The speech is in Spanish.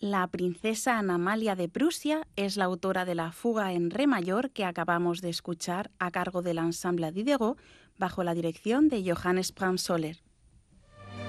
La princesa Ana Amalia de Prusia es la autora de la fuga en re mayor que acabamos de escuchar a cargo del ensamble Diderot bajo la dirección de Johannes Brahms-Soller.